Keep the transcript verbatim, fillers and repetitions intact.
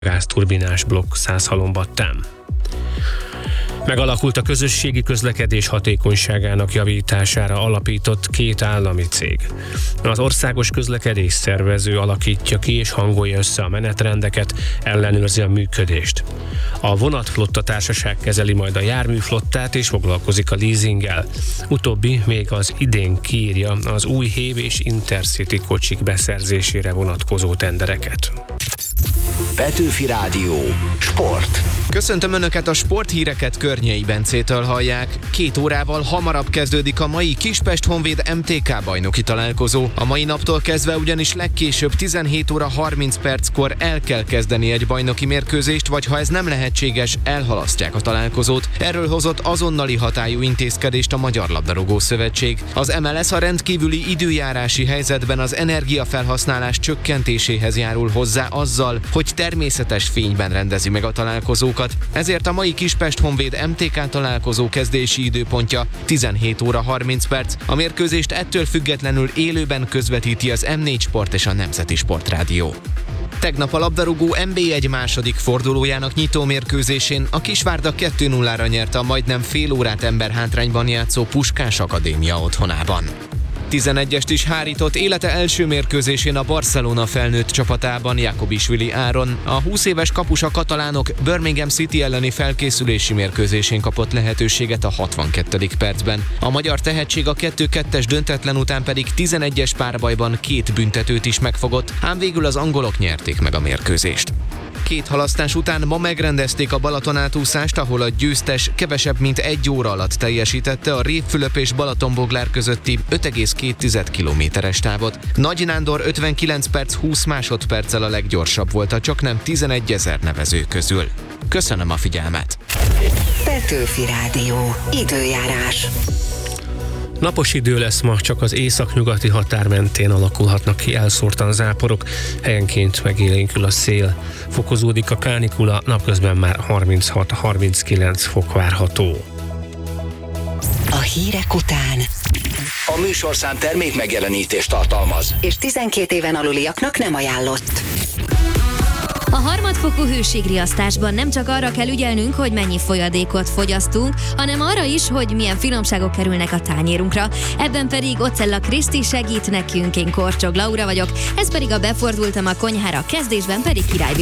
gázturbinás blokk Szászhalombattán. Megalakult a közösségi közlekedés hatékonyságának javítására alapított két állami cég. Az országos közlekedés szervező alakítja ki és hangolja össze a menetrendeket, ellenőrzi a működést. A vonatflotta társaság kezeli majd a járműflottát és foglalkozik a leasinggel. Utóbbi még az idén kiírja az új hév és Intercity kocsik beszerzésére vonatkozó tendereket. Petőfi Rádió. Sport. Köszöntöm Önöket, a sporthíreket Környei Bencétől hallják. Két órával hamarabb kezdődik a mai Kispest-Honvéd em té ká bajnoki találkozó. A mai naptól kezdve ugyanis legkésőbb tizenhét óra harminc perckor el kell kezdeni egy bajnoki mérkőzést, vagy ha ez nem lehetséges, elhalasztják a találkozót. Erről hozott azonnali hatályú intézkedést a Magyar Labdarúgó Szövetség. Az em el es a rendkívüli időjárási helyzetben az energiafelhasználás csökkentéséhez járul hozzá azzal, hogy természetes fényben rendezi meg a találkozókat. Ezért a mai Kispest-Honvéd em té ká találkozó kezdési időpontja tizenhét óra harminc perc. A mérkőzést ettől függetlenül élőben közvetíti az em négy Sport és a Nemzeti Sportrádió. Tegnap a labdarúgó en bé egy második fordulójának nyitó mérkőzésén a Kisvárda kettő nullára nyerte a majdnem fél órát emberhátrányban játszó Puskás Akadémia otthonában. tizenegyest is hárított élete első mérkőzésén a Barcelona felnőtt csapatában Jakobisvili Áron. A húsz éves kapus a katalánok Birmingham City elleni felkészülési mérkőzésén kapott lehetőséget a hatvankettedik percben. A magyar tehetség a kettő kettes döntetlen után pedig tizenegyes párbajban két büntetőt is megfogott, ám végül az angolok nyerték meg a mérkőzést. Két halasztás után ma megrendezték a Balatonátúszást, ahol a győztes kevesebb mint egy óra alatt teljesítette a Révfülöp és Balatonboglár közötti öt egész két kilométeres távot. Nagy Nándor ötvenkilenc perc húsz másodperccel a leggyorsabb volt a csaknem tizenegyezer nevező közül. Köszönöm a figyelmet! Petőfi Rádió. Időjárás. Napos idő lesz ma, csak az északnyugati határ mentén alakulhatnak ki elszórtan záporok, helyenként megélénkül a szél. Fokozódik a kánikula, napközben már harminchat-harminckilenc fok várható. A hírek után A műsorszám termék megjelenítést tartalmaz, és tizenkét éven aluliaknak nem ajánlott. A harmadfokú hőségriasztásban nem csak arra kell ügyelnünk, hogy mennyi folyadékot fogyasztunk, hanem arra is, hogy milyen finomságok kerülnek a tányérunkra. Ebben pedig Ocella Kriszti segít nekünk, én Korcsog Laura vagyok, ez pedig a Befordultam a konyhára, kezdésben pedig Király